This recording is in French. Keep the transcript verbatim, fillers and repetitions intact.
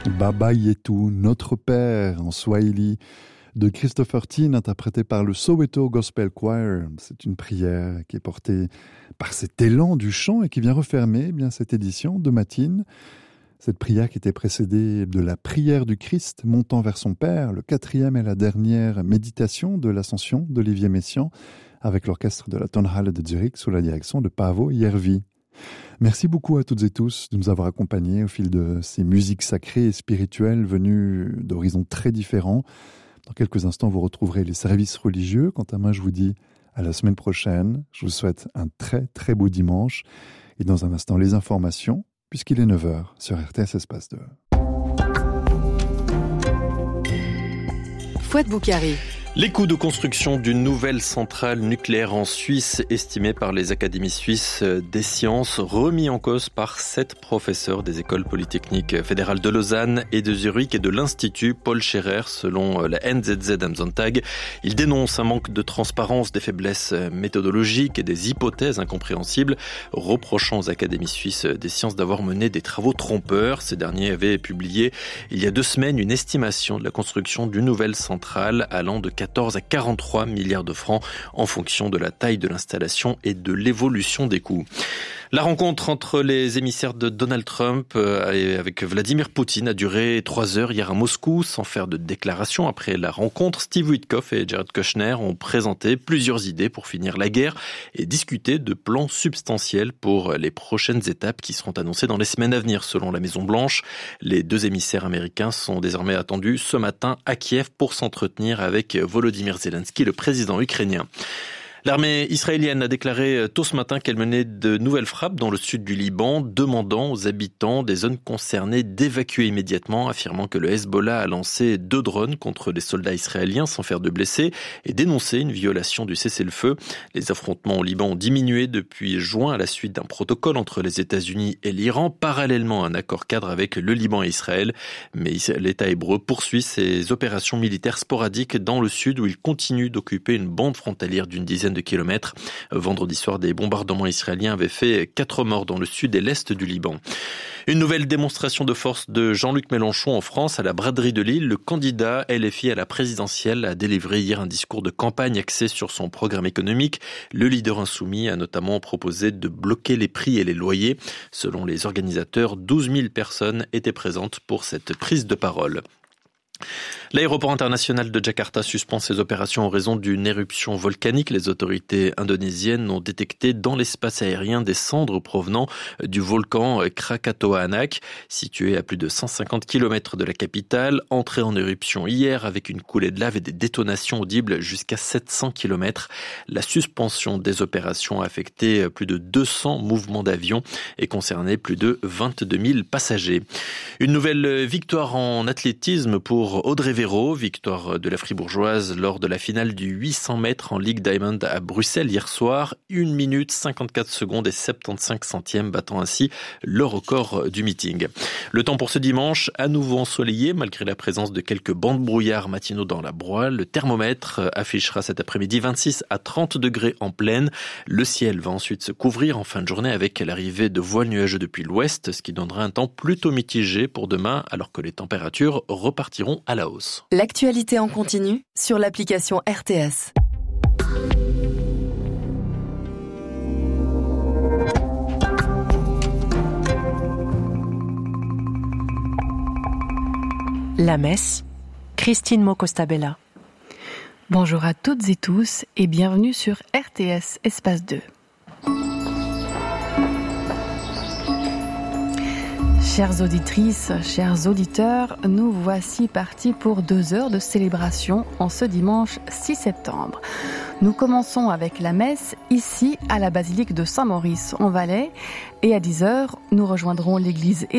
Baba Yetu, notre Père en Swahili, de Christopher Tin, interprété par le Soweto Gospel Choir. C'est une prière qui est portée par cet élan du chant et qui vient refermer eh bien cette édition de Matine. Cette prière qui était précédée de la prière du Christ montant vers son Père, le quatrième et la dernière méditation de l'Ascension d'Olivier Messiaen, avec l'orchestre de la Tonhalle de Zurich sous la direction de Paavo Järvi. Merci beaucoup à toutes et tous de nous avoir accompagnés au fil de ces musiques sacrées et spirituelles venues d'horizons très différents. Dans quelques instants, vous retrouverez les services religieux. Quant à moi, je vous dis à la semaine prochaine. Je vous souhaite un très très beau dimanche. Et dans un instant, les informations, puisqu'il est neuf heures sur R T S Espace deux. Fouad Boukari. Les coûts de construction d'une nouvelle centrale nucléaire en Suisse, estimés par les académies suisses des sciences, remis en cause par sept professeurs des écoles polytechniques fédérales de Lausanne et de Zurich et de l'Institut Paul Scherrer, selon la N Z Z am Sonntag. Ils dénoncent un manque de transparence, des faiblesses méthodologiques et des hypothèses incompréhensibles, reprochant aux académies suisses des sciences d'avoir mené des travaux trompeurs. Ces derniers avaient publié il y a deux semaines une estimation de la construction d'une nouvelle centrale allant de quatorze à quarante-trois milliards de francs en fonction de la taille de l'installation et de l'évolution des coûts. La rencontre entre les émissaires de Donald Trump et avec Vladimir Poutine a duré trois heures hier à Moscou sans faire de déclaration. Après la rencontre, Steve Witkoff et Jared Kushner ont présenté plusieurs idées pour finir la guerre et discuter de plans substantiels pour les prochaines étapes qui seront annoncées dans les semaines à venir selon la Maison-Blanche. Les deux émissaires américains sont désormais attendus ce matin à Kiev pour s'entretenir avec Volodymyr Zelensky, le président ukrainien. L'armée israélienne a déclaré tôt ce matin qu'elle menait de nouvelles frappes dans le sud du Liban, demandant aux habitants des zones concernées d'évacuer immédiatement, affirmant que le Hezbollah a lancé deux drones contre les soldats israéliens sans faire de blessés et dénoncé une violation du cessez-le-feu. Les affrontements au Liban ont diminué depuis juin à la suite d'un protocole entre les États-Unis et l'Iran, parallèlement à un accord cadre avec le Liban et Israël. Mais l'État hébreu poursuit ses opérations militaires sporadiques dans le sud où il continue d'occuper une bande frontalière d'une dizaine de kilomètres. Vendredi soir, des bombardements israéliens avaient fait quatre morts dans le sud et l'est du Liban. Une nouvelle démonstration de force de Jean-Luc Mélenchon en France à la braderie de Lille. Le candidat L F I à la présidentielle a délivré hier un discours de campagne axé sur son programme économique. Le leader insoumis a notamment proposé de bloquer les prix et les loyers. Selon les organisateurs, douze mille personnes étaient présentes pour cette prise de parole. L'aéroport international de Jakarta suspend ses opérations en raison d'une éruption volcanique. Les autorités indonésiennes ont détecté dans l'espace aérien des cendres provenant du volcan Krakatoa Anak, situé à plus de cent cinquante kilomètres de la capitale, entré en éruption hier avec une coulée de lave et des détonations audibles jusqu'à sept cents kilomètres. La suspension des opérations a affecté plus de deux cents mouvements d'avions et concerné plus de vingt-deux mille passagers. Une nouvelle victoire en athlétisme pour Audrey Véro, victoire de la Fribourgeoise lors de la finale du huit cents mètres en Ligue Diamond à Bruxelles hier soir. une minute cinquante-quatre secondes et soixante-quinze centièmes, battant ainsi le record du meeting. Le temps pour ce dimanche, à nouveau ensoleillé malgré la présence de quelques bancs de brouillard matinaux dans la broie. Le thermomètre affichera cet après-midi vingt-six à trente degrés en plaine. Le ciel va ensuite se couvrir en fin de journée avec l'arrivée de voiles nuageux depuis l'ouest, ce qui donnera un temps plutôt mitigé pour demain alors que les températures repartiront à la hausse. L'actualité en continu sur l'application R T S. La messe, Christine Mocostabella. Bonjour à toutes et tous et bienvenue sur R T S Espace deux. Chères auditrices, chers auditeurs, nous voici partis pour deux heures de célébration en ce dimanche six septembre. Nous commençons avec la messe ici à la basilique de Saint-Maurice en Valais et à dix heures, nous rejoindrons l'église